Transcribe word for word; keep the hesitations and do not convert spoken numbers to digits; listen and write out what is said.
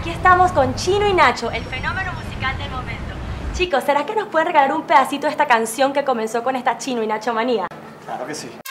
aquí estamos con Chino y Nacho, el fenómeno musical del momento. Chicos, ¿será que nos pueden regalar un pedacito de esta canción que comenzó con esta Chino y Nacho manía? Claro que sí.